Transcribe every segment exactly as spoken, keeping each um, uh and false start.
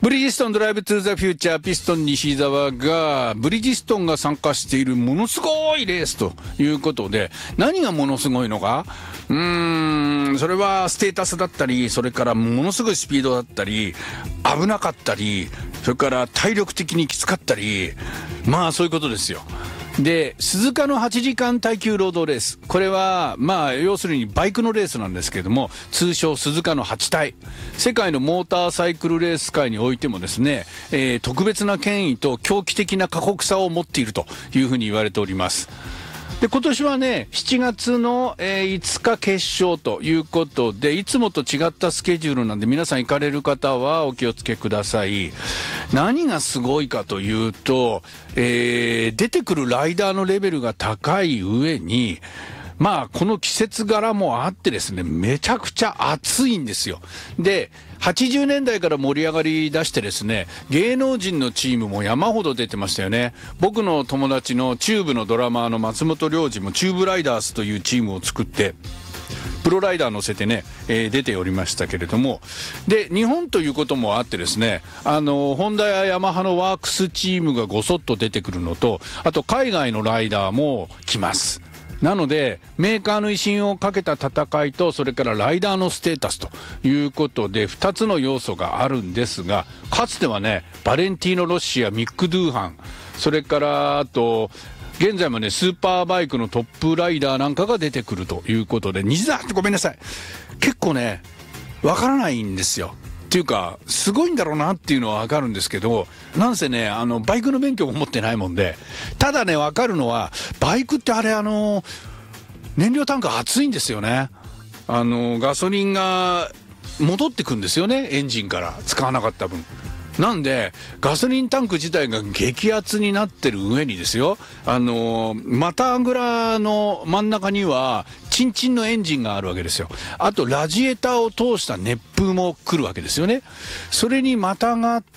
ブリヂストンドライブトゥーザフューチャーピストン西澤が、ブリヂストンが参加しているものすごいレースということで、何がものすごいのか、うーん、それはステータスだったり、それからものすごいスピードだったり、危なかったり、それから体力的にきつかったり、まあそういうことですよ。で、鈴鹿のはちじかん耐久ロードレース。これは、まあ、要するにバイクのレースなんですけれども、通称鈴鹿のはち体。世界のモーターサイクルレース界においてもですね、えー、特別な権威と狂気的な過酷さを持っているというふうに言われております。で、今年はね、しちがつの、えー、いつか決勝ということで、いつもと違ったスケジュールなんで、皆さん行かれる方はお気をつけください。何がすごいかというと、えー、出てくるライダーのレベルが高い上に、まあ、この季節柄もあってですね、めちゃくちゃ暑いんですよ。で、はちじゅうねんだいから盛り上がり出してですね、芸能人のチームも山ほど出てましたよね。僕の友達のチューブのドラマーの松本良二もチューブライダースというチームを作って、プロライダー乗せてね、えー、出ておりましたけれども、で、日本ということもあってですね、あの、ホンダやヤマハのワークスチームがごそっと出てくるのと、あと海外のライダーも来ます。なので、メーカーの威信をかけた戦いと、それからライダーのステータスということで、ふたつの要素があるんですが、かつてはね、バレンティーノ・ロッシやミック・ドゥーハン、それから、あと、現在もね、スーパーバイクのトップライダーなんかが出てくるということで、西田ごめんなさい。結構ね、わからないんですよ。っていうか、すごいんだろうなっていうのはわかるんですけど、なんせね、あの、バイクの免許も持ってないもんで、ただね、わかるのは、バイクってあれ、あの、燃料タンク熱いんですよね。あの、ガソリンが戻ってくんですよね、エンジンから使わなかった分。なんで、ガソリンタンク自体が激熱になってる上にですよ、あの、股ぐらの真ん中には、チンチンのエンジンがあるわけですよ。あと、ラジエーターを通した熱風も来るわけですよね。それにまたがって、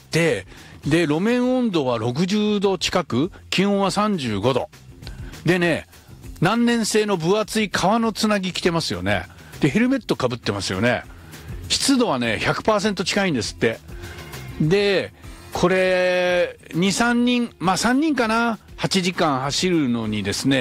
で、路面温度はろくじゅうど近く、気温はさんじゅうごど。でね、何年製の分厚い革のつなぎ着てますよね。で、ヘルメット被ってますよね。湿度はね、ひゃくパーセント近いんですって。で、これ、に、さんにん、まあさんにんかな、はちじかん走るのにですね、